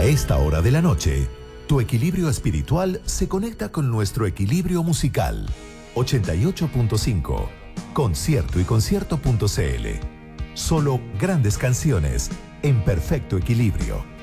esta hora de la noche, tu equilibrio espiritual se conecta con nuestro equilibrio musical. 88.5, concierto y concierto.cl. Solo grandes canciones en perfecto equilibrio.